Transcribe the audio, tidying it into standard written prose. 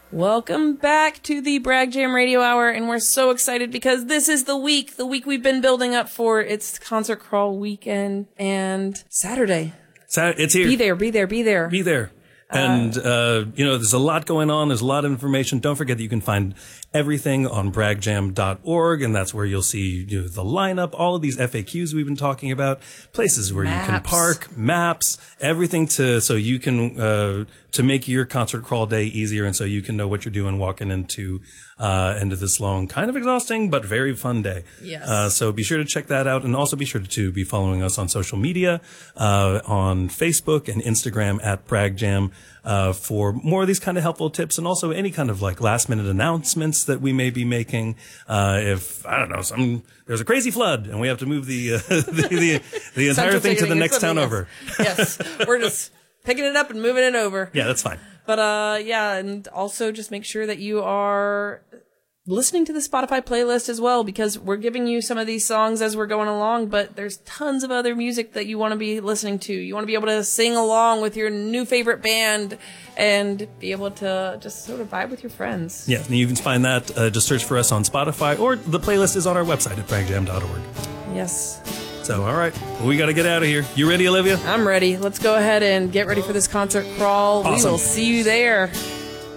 Welcome back to the Bragg Jam Radio Hour, and we're so excited because this is the week we've been building up for. It's Concert Crawl weekend and Saturday. It's here. Be there. Be there. And, there's a lot going on. There's a lot of information. Don't forget that you can find everything on braggjam.org, and that's where you'll see the lineup, all of these FAQs we've been talking about, places where you can park, maps, everything so you can, to make your concert crawl day easier, and so you can know what you're doing walking into this long, kind of exhausting, but very fun day. Yes. So be sure to check that out, and also be sure to be following us on social media, on Facebook and Instagram at Bragg Jam, for more of these kind of helpful tips, and also any kind of like last minute announcements that we may be making. If, I don't know, there's a crazy flood and we have to move the entire thing to the next town over. Yes. We're just picking it up and moving it over. Yeah, that's fine. But, and also just make sure that you are listening to the Spotify playlist as well, because we're giving you some of these songs as we're going along, but there's tons of other music that you want to be listening to. You want to be able to sing along with your new favorite band and be able to just sort of vibe with your friends. Yeah, and you can find that, just search for us on Spotify, or the playlist is on our website at braggjam.org. Yes. So, all right, we got to get out of here. You ready, Olivia? I'm ready. Let's go ahead and get ready for this concert crawl. Awesome. We will see you there.